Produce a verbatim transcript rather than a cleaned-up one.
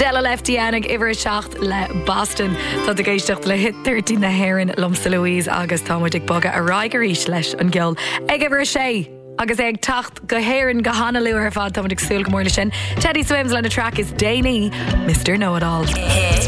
Della Leftianig iwwer seacht le Boston. Tá a géistecht le hit thirteen na Heron Lumsa Louise agus támuidig boga a raigeríis leis an gceol. Ag iwwer sé agus ag tacht go héireann go hanalú ar fad támuidig súil go mór lei sin. Teddy Swims le na track is Danny, Mister Know-It-All.